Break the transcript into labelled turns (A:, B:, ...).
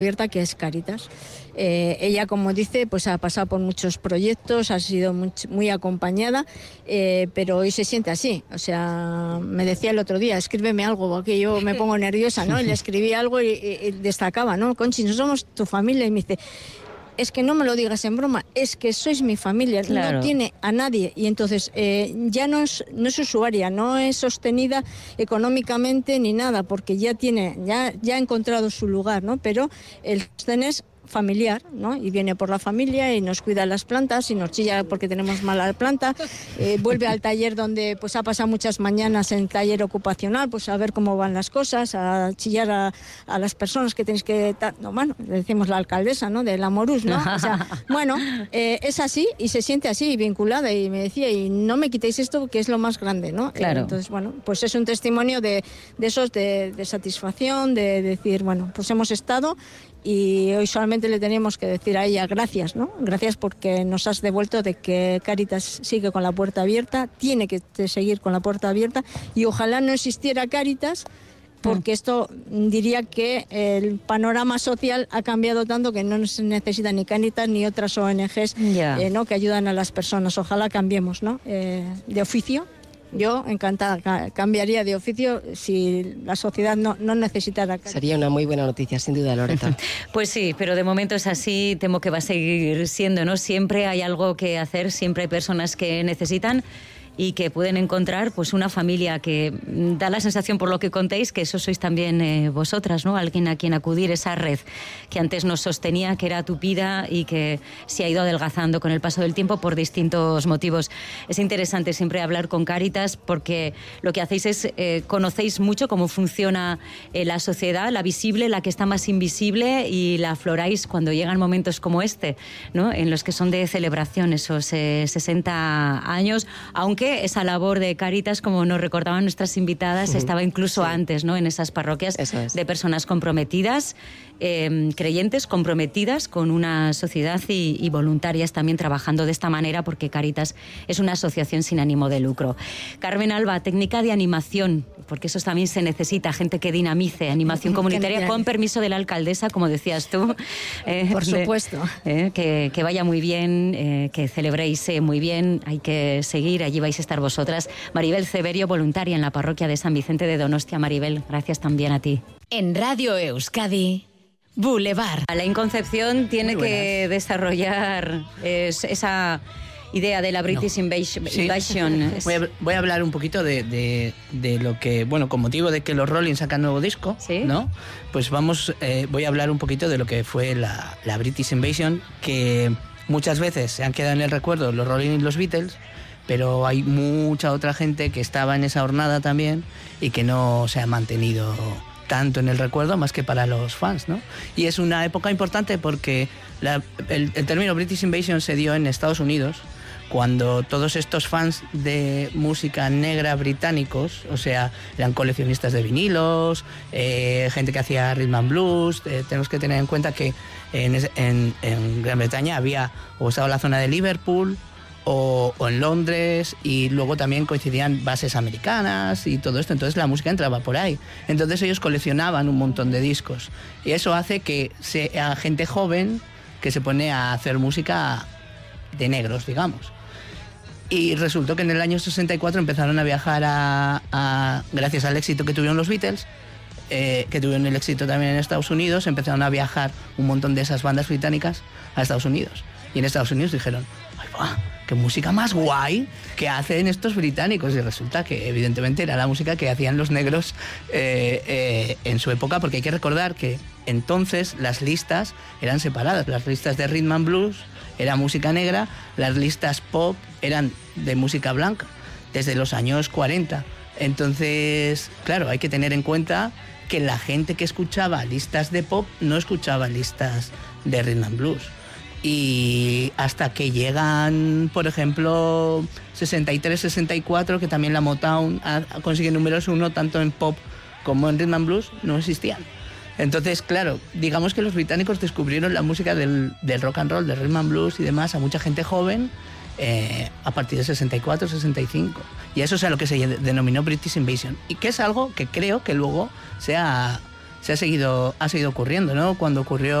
A: abierta, que es Cáritas. Ella, como dice, pues ha pasado por muchos proyectos, ha sido muy acompañada, pero hoy se siente así. O sea, me decía el otro día, escríbeme algo, porque yo me pongo nerviosa, ¿no? Y le escribí algo y destacaba, ¿no? Conchi, no somos tu familia. Y me dice, es que no me lo digas en broma, es que sois mi familia, claro. No tiene a nadie. Y entonces ya no es usuaria, no es sostenida económicamente ni nada, porque ya ha encontrado su lugar, ¿no? Pero el sostén es familiar, ¿no? Y viene por la familia y nos cuida las plantas y nos chilla porque tenemos mala planta, vuelve al taller donde pues ha pasado muchas mañanas en taller ocupacional, pues a ver cómo van las cosas, a chillar a las personas que tenéis que... No, bueno, le decimos la alcaldesa, ¿no? Del Amorús, ¿no? O sea, bueno, es así y se siente así, vinculada, y me decía, y no me quitéis esto que es lo más grande, ¿no?
B: Claro.
A: Entonces, bueno, pues es un testimonio de satisfacción, de decir, bueno, pues hemos estado. Y hoy solamente le tenemos que decir a ella gracias, ¿no? Gracias porque nos has devuelto de que Cáritas sigue con la puerta abierta, tiene que seguir con la puerta abierta, y ojalá no existiera Cáritas, porque esto diría que el panorama social ha cambiado tanto que no se necesita ni Cáritas ni otras ONGs ¿no? que ayudan a las personas. Ojalá cambiemos, ¿no? De oficio. Yo encantada, cambiaría de oficio si la sociedad no necesitara.
C: Sería una muy buena noticia, sin duda, Loreto.
B: Pues sí, pero de momento es así, temo que va a seguir siendo, ¿no? Siempre hay algo que hacer, siempre hay personas que necesitan y que pueden encontrar pues una familia que da la sensación, por lo que contéis, que eso sois también vosotras, ¿no? Alguien a quien acudir, esa red que antes nos sostenía, que era tupida y que se ha ido adelgazando con el paso del tiempo por distintos motivos. Es interesante siempre hablar con Cáritas porque lo que hacéis es conocéis mucho cómo funciona la sociedad, la visible, la que está más invisible, y la afloráis cuando llegan momentos como este, ¿no? En los que son de celebración esos 60 años, aunque esa labor de Cáritas, como nos recordaban nuestras invitadas, estaba incluso antes, ¿no? En esas parroquias de personas comprometidas, creyentes comprometidas con una sociedad y voluntarias también trabajando de esta manera, porque Cáritas es una asociación sin ánimo de lucro. Carmen Alba, técnica de animación, porque eso también se necesita, gente que dinamice, animación comunitaria con permiso de la alcaldesa, como decías tú.
A: Por supuesto.
B: Que vaya muy bien, que celebréis muy bien, hay que seguir, allí vais a estar vosotras. Maribel Ceberio, voluntaria en la parroquia de San Vicente de Donostia. Maribel, gracias también a ti.
D: En Radio Euskadi, Boulevard.
B: La Inconcepción tiene que desarrollar esa idea de la British Invasion.
E: Voy a hablar un poquito de lo que, bueno, con motivo de que los Rolling sacan nuevo disco, ¿no? Pues voy a hablar un poquito de lo que fue la British Invasion, que muchas veces se han quedado en el recuerdo los Rolling y los Beatles, pero hay mucha otra gente que estaba en esa jornada también y que no se ha mantenido tanto en el recuerdo más que para los fans, ¿no? Y es una época importante porque el término British Invasion se dio en Estados Unidos, cuando todos estos fans de música negra británicos, o sea, eran coleccionistas de vinilos, gente que hacía rhythm and blues. Tenemos que tener en cuenta que en Gran Bretaña había o estaba la zona de Liverpool o en Londres, y luego también coincidían bases americanas y todo esto, entonces la música entraba por ahí. Entonces ellos coleccionaban un montón de discos, y eso hace que sea gente joven que se pone a hacer música de negros, digamos. Y resultó que en el año 64 empezaron a viajar gracias al éxito que tuvieron los Beatles, que tuvieron el éxito también en Estados Unidos, empezaron a viajar un montón de esas bandas británicas a Estados Unidos. Y en Estados Unidos dijeron, ¡ay, va! ¡Qué música más guay que hacen estos británicos! Y resulta que evidentemente era la música que hacían los negros en su época, porque hay que recordar que entonces las listas eran separadas. Las listas de rhythm and blues era música negra, las listas pop eran de música blanca, desde los años 40. Entonces, claro, hay que tener en cuenta que la gente que escuchaba listas de pop no escuchaba listas de rhythm and blues. Y hasta que llegan, por ejemplo, 63, 64, que también la Motown consigue números 1 tanto en pop como en rhythm and blues, no existían. Entonces, claro, digamos que los británicos descubrieron la música del rock and roll, del rhythm and blues y demás a mucha gente joven a partir de 64, 65. Y eso es a lo que se denominó British Invasion. Y que es algo que creo que luego se ha ha seguido ocurriendo, ¿no? Cuando ocurrió